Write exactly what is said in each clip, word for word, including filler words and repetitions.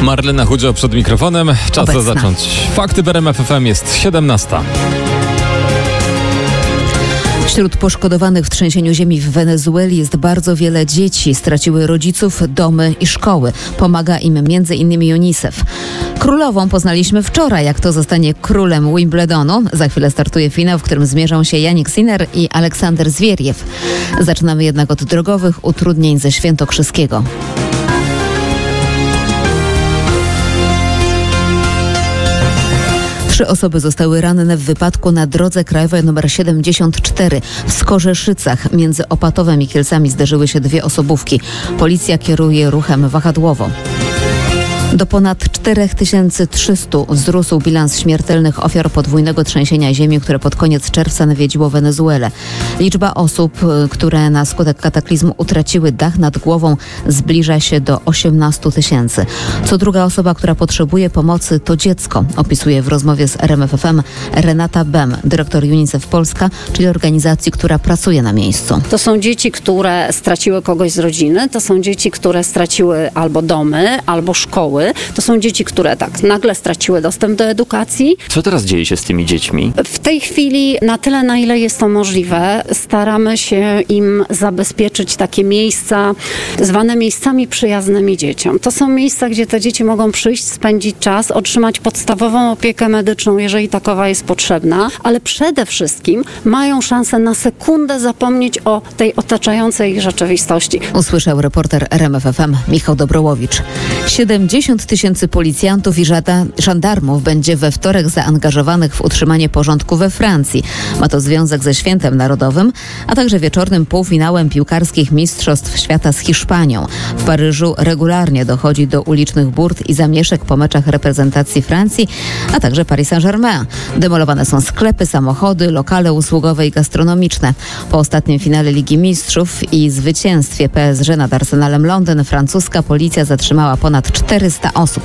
Marlena Chudzio przed mikrofonem. Czas Obecna. zacząć. Fakty w R M F F M jest siedemnasta. Wśród poszkodowanych w trzęsieniu ziemi w Wenezueli jest bardzo wiele dzieci. Straciły rodziców, domy i szkoły. Pomaga im między innymi UNICEF. Królową poznaliśmy wczoraj, jak to zostanie królem Wimbledonu. Za chwilę startuje finał, w którym zmierzą się Jannik Sinner i Aleksander Zwieriew. Zaczynamy jednak od drogowych utrudnień ze Świętokrzyskiego. Trzy osoby zostały ranne w wypadku na drodze krajowej nr siedemdziesiąt cztery. W Skorzeszycach między Opatowem i Kielcami zderzyły się dwie osobówki. Policja kieruje ruchem wahadłowo. Do ponad cztery tysiące trzysta wzrósł bilans śmiertelnych ofiar podwójnego trzęsienia ziemi, które pod koniec czerwca nawiedziło Wenezuelę. Liczba osób, które na skutek kataklizmu utraciły dach nad głową, zbliża się do osiemnaście tysięcy. Co druga osoba, która potrzebuje pomocy, to dziecko, opisuje w rozmowie z R M F F M Renata Bem, dyrektor UNICEF Polska, czyli organizacji, która pracuje na miejscu. To są dzieci, które straciły kogoś z rodziny, to są dzieci, które straciły albo domy, albo szkoły. To są dzieci, które tak nagle straciły dostęp do edukacji. Co teraz dzieje się z tymi dziećmi? W tej chwili, na tyle, na ile jest to możliwe, staramy się im zabezpieczyć takie miejsca zwane miejscami przyjaznymi dzieciom. To są miejsca, gdzie te dzieci mogą przyjść, spędzić czas, otrzymać podstawową opiekę medyczną, jeżeli takowa jest potrzebna, ale przede wszystkim mają szansę na sekundę zapomnieć o tej otaczającej ich rzeczywistości. Usłyszał reporter R M F F M Michał Dobrołowicz. siedemdziesiąt tysięcy policjantów i żada, żandarmów będzie we wtorek zaangażowanych w utrzymanie porządku we Francji. Ma to związek ze Świętem Narodowym, a także wieczornym półfinałem piłkarskich Mistrzostw Świata z Hiszpanią. W Paryżu regularnie dochodzi do ulicznych burt i zamieszek po meczach reprezentacji Francji, a także Paris Saint-Germain. Demolowane są sklepy, samochody, lokale usługowe i gastronomiczne. Po ostatnim finale Ligi Mistrzów i zwycięstwie P S G nad Arsenalem Londyn francuska policja zatrzymała ponad czterysta osób.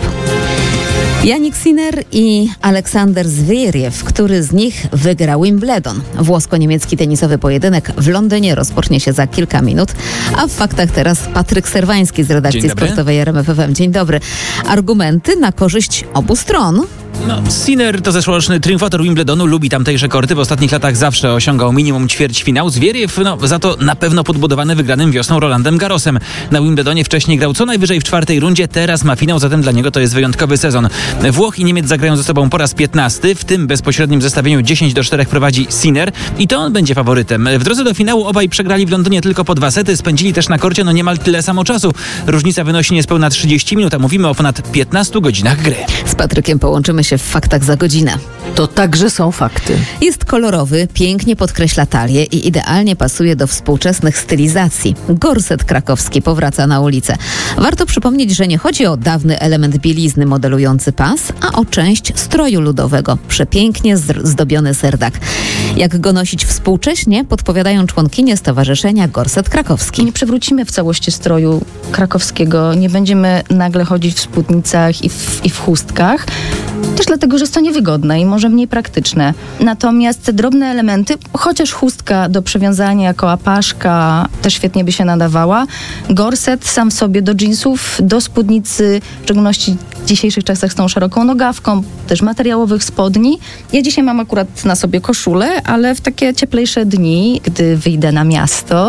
Jannik Sinner i Aleksander Zwieriew, który z nich wygra Wimbledon. Włosko-niemiecki tenisowy pojedynek w Londynie rozpocznie się za kilka minut, a w faktach teraz Patryk Serwański z redakcji sportowej R M F F M. Dzień dobry. Argumenty na korzyść obu stron. No, Sinner to zeszłoroczny triumfator Wimbledonu, lubi tamtejsze korty, w ostatnich latach zawsze osiągał minimum ćwierćfinał. Zwieriew, no za to na pewno podbudowany wygranym wiosną Rolandem Garrosem. Na Wimbledonie wcześniej grał co najwyżej w czwartej rundzie, teraz ma finał, zatem dla niego to jest wyjątkowy sezon. Włoch i Niemiec zagrają ze sobą po raz piętnasty, w tym bezpośrednim zestawieniu dziesięć do czterech prowadzi Sinner i to on będzie faworytem. W drodze do finału obaj przegrali w Londynie tylko po dwa sety, spędzili też na korcie no niemal tyle samo czasu. Różnica wynosi niespełna trzydzieści minut, a mówimy o ponad piętnastu godzinach gry. Z Patrykiem połączymy się w faktach za godzinę. To także są fakty. Jest kolorowy, pięknie podkreśla talię i idealnie pasuje do współczesnych stylizacji. Gorset krakowski powraca na ulicę. Warto przypomnieć, że nie chodzi o dawny element bielizny modelujący pas, a o część stroju ludowego. Przepięknie zdobiony serdak. Jak go nosić współcześnie, podpowiadają członkinie Stowarzyszenia Gorset Krakowski. Nie przewrócimy w całości stroju krakowskiego, nie będziemy nagle chodzić w spódnicach i w, i w chustkach. Też dlatego, że jest to niewygodne i może mniej praktyczne. Natomiast te drobne elementy, chociaż chustka do przywiązania jako apaszka też świetnie by się nadawała, gorset sam w sobie do dżinsów, do spódnicy, w szczególności w dzisiejszych czasach z tą szeroką nogawką, też materiałowych spodni. Ja dzisiaj mam akurat na sobie koszulę, ale w takie cieplejsze dni, gdy wyjdę na miasto,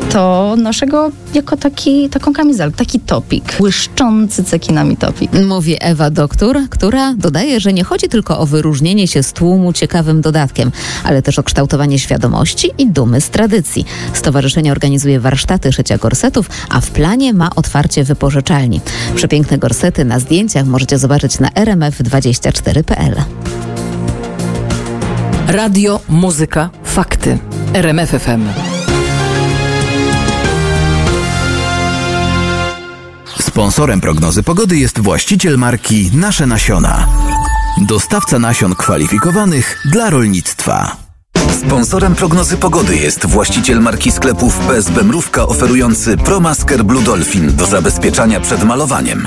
to noszę go jako taki, taką kamizelkę, taki topik, błyszczący cekinami topik. Mówi Ewa Doktor, która dodaje, że nie chodzi tylko o wyróżnienie się z tłumu ciekawym dodatkiem, ale też o kształtowanie świadomości i dumy z tradycji. Stowarzyszenie organizuje warsztaty szycia gorsetów, a w planie ma otwarcie wypożyczalni. Przepiękne gorsety na zdjęciach możecie zobaczyć na r m f dwadzieścia cztery kropka p l. Radio, muzyka, fakty. R M F F M. Sponsorem prognozy pogody jest właściciel marki Nasze Nasiona. Dostawca nasion kwalifikowanych dla rolnictwa. Sponsorem prognozy pogody jest właściciel marki sklepów P S B Mrówka oferujący ProMasker Blue Dolphin do zabezpieczania przed malowaniem.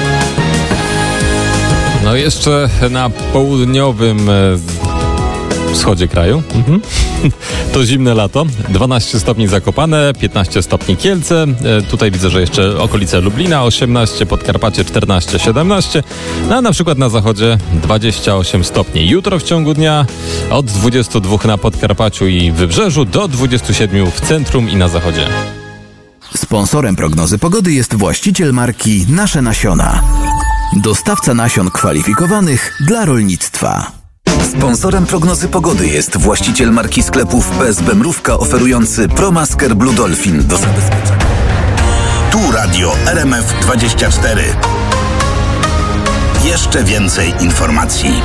No jeszcze na południowym wschodzie kraju. Mhm. To zimne lato. dwanaście stopni Zakopane, piętnaście stopni Kielce. E, tutaj widzę, że jeszcze okolice Lublina, osiemnaście, Podkarpacie czternaście, siedemnaście. No, a na przykład na zachodzie dwadzieścia osiem stopni. Jutro w ciągu dnia od dwudziestu dwóch na Podkarpaciu i Wybrzeżu do dwudziestu siedmiu w centrum i na zachodzie. Sponsorem prognozy pogody jest właściciel marki Nasze Nasiona. Dostawca nasion kwalifikowanych dla rolnictwa. Sponsorem prognozy pogody jest właściciel marki sklepów P S B Mrówka oferujący ProMasker Blue Dolphin do zabezpieczenia. Tu radio R M F dwadzieścia cztery. Jeszcze więcej informacji.